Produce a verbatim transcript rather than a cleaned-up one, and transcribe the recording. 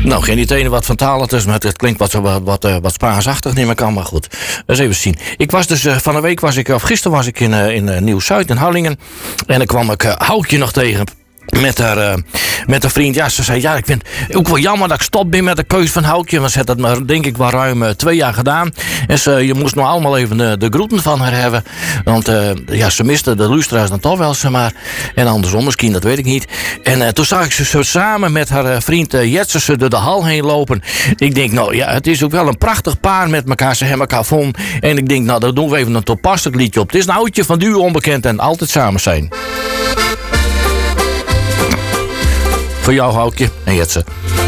Nou, geen idee wat van taal het is, maar het klinkt wat, wat, wat, uh, wat Spaansachtig, neem ik aan, maar goed. Eens even zien. Ik was dus, uh, van de week was ik, of gisteren was ik in, uh, in uh, Nieuw-Zuid, in Hallingen. En dan kwam ik uh, Houtje nog tegen. Met haar, uh, met haar vriend. Ja, ze zei, ja, ik vind het ook wel jammer dat ik stop ben met de keus van Houtje. Want ze had dat maar, denk ik, wel ruim uh, twee jaar gedaan. En ze, je moest nog allemaal even de, de groeten van haar hebben. Want uh, ja, ze miste de lustra's dan toch wel, zeg maar. En andersom misschien, dat weet ik niet. En uh, toen zag ik ze zo samen met haar uh, vriend uh, Jetsen ze door de hal heen lopen. Ik denk, nou ja, het is ook wel een prachtig paar met elkaar. Ze hebben elkaar vonden. En ik denk, nou, daar doen we even een toepasselijk liedje op. Het is een Houtje van Duo Onbekend en altijd samen zijn. Voor jou, Houtje en Jetsen.